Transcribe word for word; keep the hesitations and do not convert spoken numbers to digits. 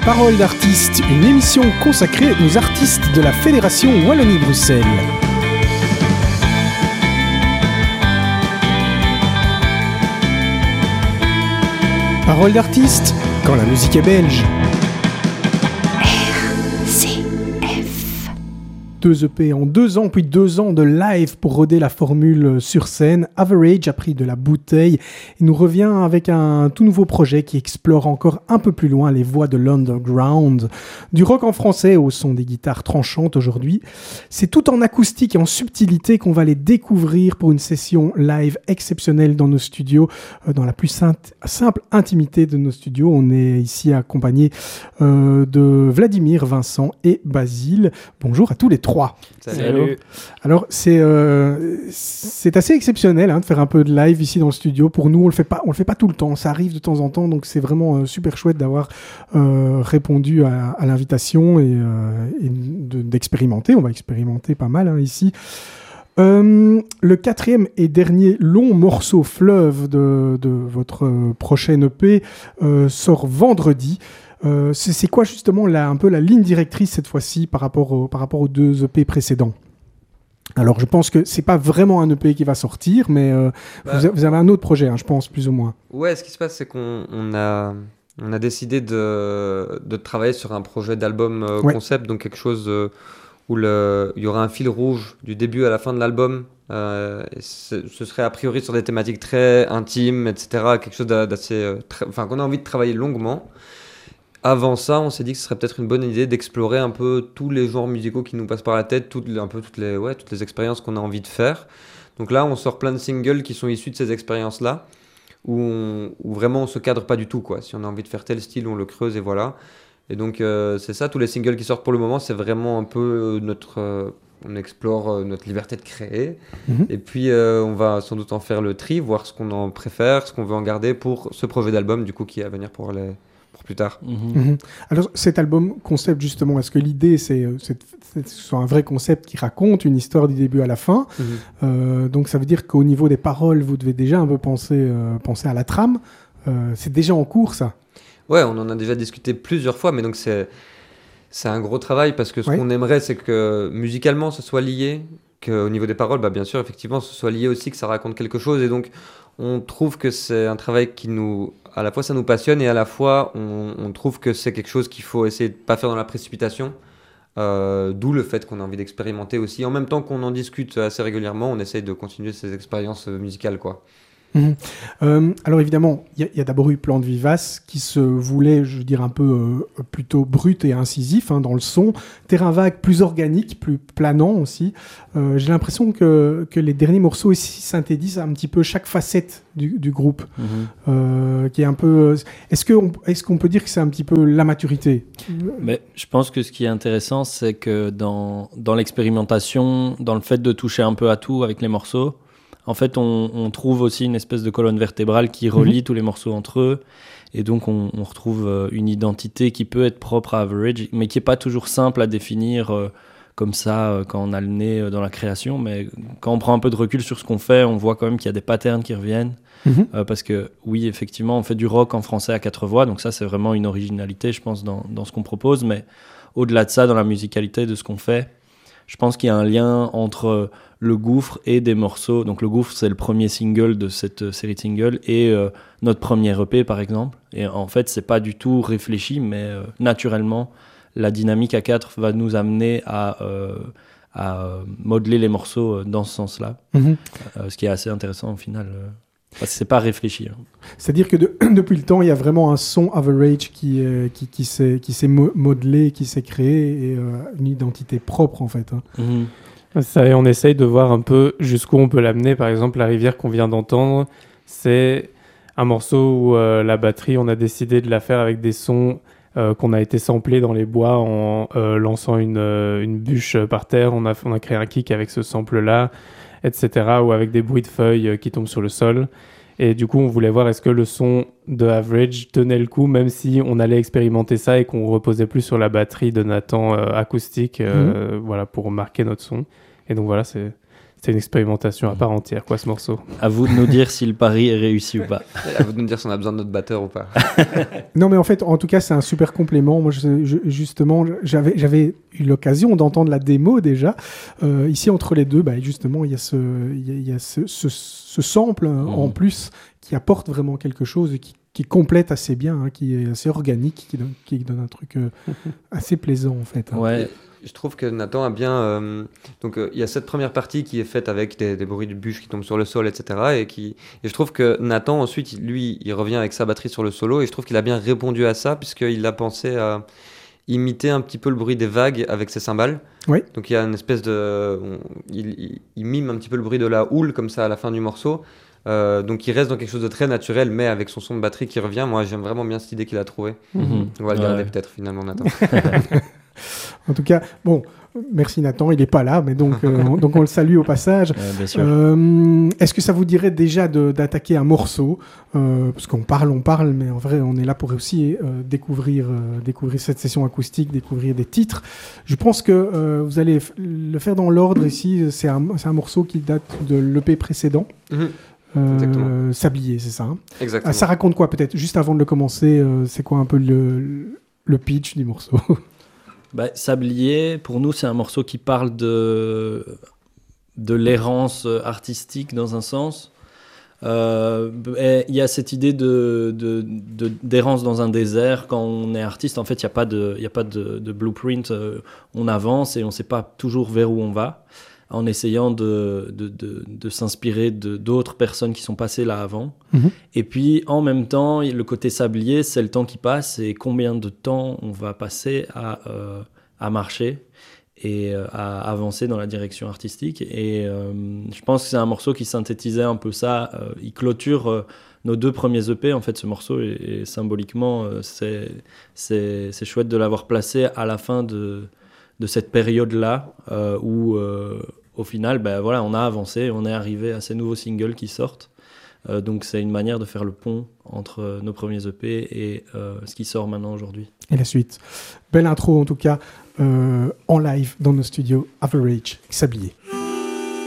Paroles d'artistes, une émission consacrée aux artistes de la Fédération Wallonie-Bruxelles. Paroles d'artistes, quand la musique est belge. Deux E P en deux ans, puis deux ans de live pour roder la formule sur scène. Average a pris de la bouteille et nous revient avec un tout nouveau projet qui explore encore un peu plus loin les voies de l'underground. Du rock en français au son des guitares tranchantes aujourd'hui. C'est tout en acoustique et en subtilité qu'on va les découvrir pour une session live exceptionnelle dans nos studios, euh, dans la plus simple, simple intimité de nos studios. On est ici accompagné euh, de Vladimir, Vincent et Basile. Bonjour à tous les trois. Salut. Alors c'est euh, c'est assez exceptionnel hein, de faire un peu de live ici dans le studio. Pour nous, on le fait pas, on le fait pas tout le temps. Ça arrive de temps en temps, donc c'est vraiment euh, super chouette d'avoir euh, répondu à, à l'invitation et, euh, et de, d'expérimenter. On va expérimenter pas mal hein, ici. Euh, le quatrième et dernier long morceau fleuve de, de votre euh, prochaine E P euh, sort vendredi. Euh, c'est, c'est quoi justement la, un peu la ligne directrice cette fois-ci par rapport, au, par rapport aux deux E P précédents? Alors je pense que c'est pas vraiment un E P qui va sortir, mais euh, bah, vous, a, vous avez un autre projet, hein, je pense, plus ou moins. Ouais, ce qui se passe, c'est qu'on on a, on a décidé de, de travailler sur un projet d'album euh, ouais. concept, donc quelque chose euh, où le, il y aura un fil rouge du début à la fin de l'album. Euh, ce serait a priori sur des thématiques très intimes, et cetera. Quelque chose d'assez, euh, très, enfin, qu'on a envie de travailler longuement. Avant ça, on s'est dit que ce serait peut-être une bonne idée d'explorer un peu tous les genres musicaux qui nous passent par la tête, toutes les, un peu toutes les, ouais, toutes les expériences qu'on a envie de faire. Donc là, on sort plein de singles qui sont issus de ces expériences-là, où, on, où vraiment on se cadre pas du tout, quoi. Si on a envie de faire tel style, on le creuse et voilà. Et donc euh, c'est ça, tous les singles qui sortent pour le moment, c'est vraiment un peu notre... Euh, on explore euh, notre liberté de créer. Mmh. Et puis euh, on va sans doute en faire le tri, voir ce qu'on en préfère, ce qu'on veut en garder pour ce projet d'album, du coup, qui est à venir pour les... plus tard. Mmh. Mmh. Alors cet album concept justement, est-ce que l'idée c'est, c'est, c'est que ce soit un vrai concept qui raconte une histoire du début à la fin, mmh. euh, donc ça veut dire qu'au niveau des paroles vous devez déjà un peu penser, euh, penser à la trame, euh, c'est déjà en cours ça? Ouais, on en a déjà discuté plusieurs fois, mais donc c'est, c'est un gros travail parce que ce ouais. qu'on aimerait c'est que musicalement ce soit lié, qu'au niveau des paroles, bah, bien sûr effectivement ce soit lié aussi, que ça raconte quelque chose, et donc on trouve que c'est un travail qui nous, à la fois ça nous passionne et à la fois on, on trouve que c'est quelque chose qu'il faut essayer de pas faire dans la précipitation, euh, d'où le fait qu'on a envie d'expérimenter aussi. En même temps qu'on en discute assez régulièrement, on essaye de continuer ces expériences musicales, quoi. Mmh. Euh, alors évidemment, il y, y a d'abord eu Plante Vivace qui se voulait, je veux dire, un peu euh, plutôt brut et incisif hein, dans le son. Terrain Vague, plus organique, plus planant aussi. Euh, j'ai l'impression que, que les derniers morceaux ici synthétisent un petit peu chaque facette du, du groupe. Mmh. Euh, qui est un peu... Est-ce, que on, est-ce qu'on peut dire que c'est un petit peu la maturité? Mais je pense que ce qui est intéressant, c'est que dans, dans l'expérimentation, dans le fait de toucher un peu à tout avec les morceaux, en fait, on, on trouve aussi une espèce de colonne vertébrale qui relie mmh. tous les morceaux entre eux. Et donc, on, on retrouve une identité qui peut être propre à Average, mais qui n'est pas toujours simple à définir euh, comme ça euh, quand on a le nez dans la création. Mais quand on prend un peu de recul sur ce qu'on fait, on voit quand même qu'il y a des patterns qui reviennent. Mmh. Euh, parce que, oui, effectivement, on fait du rock en français à quatre voix. Donc ça, c'est vraiment une originalité, je pense, dans, dans ce qu'on propose. Mais au-delà de ça, dans la musicalité de ce qu'on fait, je pense qu'il y a un lien entre le gouffre et des morceaux. Donc le gouffre, c'est le premier single de cette série de singles et euh, notre premier E P, par exemple. Et en fait, c'est pas du tout réfléchi, mais euh, naturellement, la dynamique à quatre va nous amener à, euh, à modeler les morceaux dans ce sens-là. Mm-hmm. Euh, ce qui est assez intéressant au final. Euh, parce que c'est pas réfléchi. Hein. C'est-à-dire que de, depuis le temps, il y a vraiment un son Average qui, euh, qui, qui, s'est, qui s'est modelé, qui s'est créé, et euh, une identité propre, en fait. Hein. Mm-hmm. Ça, et on essaye de voir un peu jusqu'où on peut l'amener. Par exemple, La Rivière qu'on vient d'entendre, c'est un morceau où euh, la batterie, on a décidé de la faire avec des sons euh, qu'on a été samplés dans les bois en euh, lançant une, euh, une bûche par terre. On a, on a créé un kick avec ce sample-là, et cetera, ou avec des bruits de feuilles qui tombent sur le sol. Et du coup, on voulait voir est-ce que le son de Average tenait le coup, même si on allait expérimenter ça et qu'on reposait plus sur la batterie de Nathan euh, acoustique, euh, mmh. voilà, pour marquer notre son. Et donc voilà, c'est, c'est une expérimentation à part entière, quoi, ce morceau. À vous de nous dire si le pari est réussi ou pas. Et à vous de nous dire si on a besoin de notre batteur ou pas. Non, mais en fait, en tout cas, c'est un super complément. Moi, je, je, justement, j'avais, j'avais eu l'occasion d'entendre la démo déjà. Euh, ici, entre les deux, bah, justement, il y a ce, il y a, il y a ce, ce, ce sample mmh. en plus qui apporte vraiment quelque chose et qui, qui complète assez bien, hein, qui est assez organique, qui donne, qui donne un truc euh, assez plaisant, en fait. Hein. Ouais. Je trouve que Nathan a bien... Euh, donc, il euh, y a cette première partie qui est faite avec des, des bruits de bûches qui tombent sur le sol, et cetera. Et, qui, et je trouve que Nathan, ensuite, lui, il revient avec sa batterie sur le solo. Et je trouve qu'il a bien répondu à ça, puisqu'il a pensé à imiter un petit peu le bruit des vagues avec ses cymbales. Oui. Donc, il y a une espèce de... On, il, il, il mime un petit peu le bruit de la houle, comme ça, à la fin du morceau. Euh, donc, il reste dans quelque chose de très naturel, mais avec son son de batterie qui revient. Moi, j'aime vraiment bien cette idée qu'il a trouvée. Mm-hmm. On va le garder ouais. peut-être, finalement, Nathan. En tout cas, bon, merci Nathan, il n'est pas là, mais donc, euh, on, donc on le salue au passage. Euh, bien sûr. Euh, est-ce que ça vous dirait déjà de, d'attaquer un morceau euh, parce qu'on parle, on parle, mais en vrai, on est là pour aussi euh, découvrir, euh, découvrir cette session acoustique, découvrir des titres. Je pense que euh, vous allez f- le faire dans l'ordre ici. C'est un, c'est un morceau qui date de l'E P précédent. Mm-hmm. Euh, Exactement. Sablier, c'est ça, hein. Exactement. Ah, ça raconte quoi, peut-être, juste avant de le commencer, euh, c'est quoi un peu le, le pitch du morceau? Bah, Sablier, pour nous, c'est un morceau qui parle de, de l'errance artistique dans un sens. Euh, il y a cette idée de, de, de, d'errance dans un désert. Quand on est artiste, en fait, il n'y a pas de, y a pas de, de blueprint. Euh, on avance et on ne sait pas toujours vers où on va, en essayant de, de, de, de s'inspirer de, d'autres personnes qui sont passées là avant. Mm-hmm. Et puis, en même temps, le côté sablier, c'est le temps qui passe et combien de temps on va passer à, euh, à marcher et euh, à avancer dans la direction artistique. Et euh, je pense que c'est un morceau qui synthétisait un peu ça. Euh, il clôture euh, nos deux premiers E P, en fait, ce morceau. Et, et symboliquement, euh, c'est, c'est, c'est chouette de l'avoir placé à la fin de, de cette période-là euh, où... Euh, au final, ben voilà, on a avancé, on est arrivé à ces nouveaux singles qui sortent. Euh, donc c'est une manière de faire le pont entre nos premiers E P et euh, ce qui sort maintenant aujourd'hui. Et la suite. Belle intro en tout cas, euh, en live dans nos studios Average Sablier.